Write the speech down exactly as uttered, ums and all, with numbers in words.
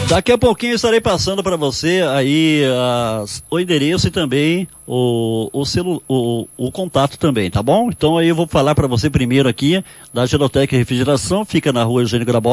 Daqui a pouquinho eu estarei passando para você aí as, o endereço e também o, o, celu, o, o contato também, tá bom? Então aí eu vou falar para você primeiro aqui da Gelotec Refrigeração, fica na rua Eugênio Grabotti.